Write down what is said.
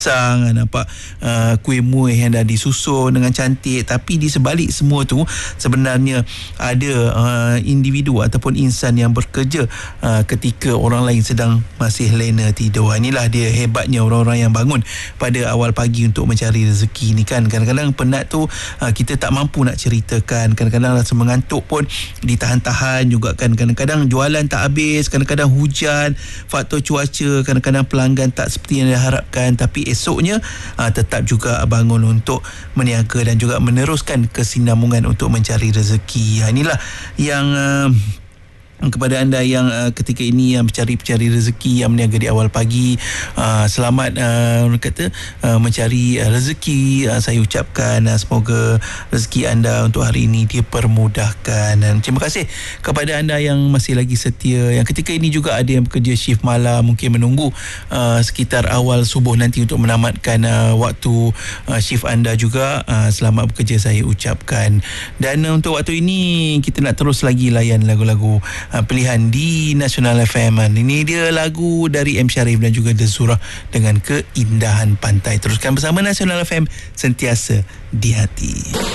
pisang, nampak kuih muih yang dah disusun dengan cantik, tapi di sebalik semua tu sebenarnya ada individu ataupun insan yang bekerja ketika orang lain sedang masih lena tidur. Inilah dia hebatnya orang-orang yang bangun pada awal pagi untuk mencari rezeki ni kan. Kadang-kadang penat tu kita tak mampu nak ceritakan, kadang-kadang rasa mengantuk pun ditahan-tahan juga kan. Kadang-kadang jualan tak habis, kadang-kadang hujan, faktor cuaca, kadang-kadang pelanggan tak seperti yang diharapkan, tapi esoknya tetap juga bangun untuk meniaga dan juga meneruskan kesinambungan untuk mencari rezeki. Inilah yang kepada anda yang ketika ini yang mencari rezeki, yang meniaga di awal pagi, selamat kata mencari rezeki. Saya ucapkan semoga rezeki anda untuk hari ini dipermudahkan, dan terima kasih kepada anda yang masih lagi setia, yang ketika ini juga ada yang bekerja shift malam, mungkin menunggu sekitar awal subuh nanti untuk menamatkan waktu shift anda juga. Selamat bekerja saya ucapkan. Dan untuk waktu ini kita nak terus lagi layan lagu-lagu pilihan di Nasional FM. Ini dia lagu dari M. Sharif dan juga Dezura dengan Keindahan Pantai. Teruskan bersama Nasional FM, sentiasa di hati.